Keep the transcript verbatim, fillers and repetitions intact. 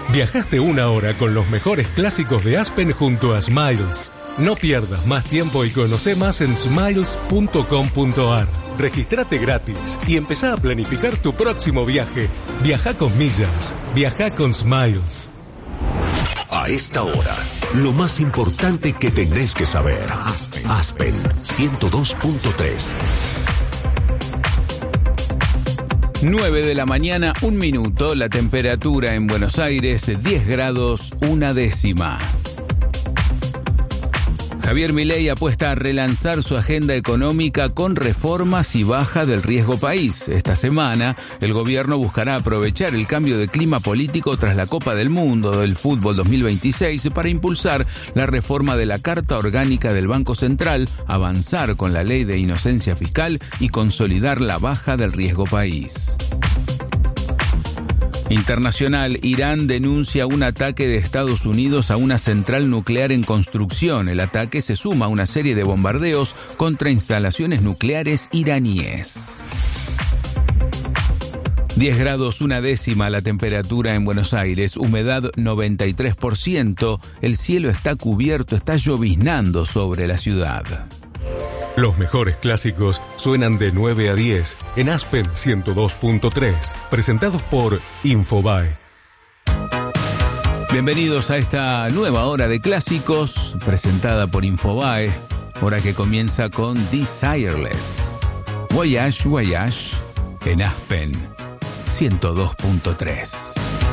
Viajaste una hora con los mejores clásicos de Aspen junto a Smiles. No pierdas más tiempo y conoce más en smiles punto com punto a r. Registrate gratis y empezá a planificar tu próximo viaje. Viaja con millas. Viaja con Smiles. A esta hora, lo más importante que tenés que saber. Aspen, Aspen ciento dos punto tres. nueve de la mañana, un minuto. La temperatura en Buenos Aires, diez grados, una décima. Javier Milei apuesta a relanzar su agenda económica con reformas y baja del riesgo país. Esta semana, el gobierno buscará aprovechar el cambio de clima político tras la Copa del Mundo del Fútbol dos mil veintiséis para impulsar la reforma de la Carta Orgánica del Banco Central, avanzar con la ley de inocencia fiscal y consolidar la baja del riesgo país. Internacional, Irán denuncia un ataque de Estados Unidos a una central nuclear en construcción. El ataque se suma a una serie de bombardeos contra instalaciones nucleares iraníes. diez grados, una décima la temperatura en Buenos Aires, humedad noventa y tres por ciento, el cielo está cubierto, está lloviznando sobre la ciudad. Los mejores clásicos suenan de nueve a diez en Aspen ciento dos punto tres, presentados por Infobae. Bienvenidos a esta nueva hora de clásicos, presentada por Infobae, hora que comienza con Desireless. Voyage, Voyage, en Aspen ciento dos punto tres.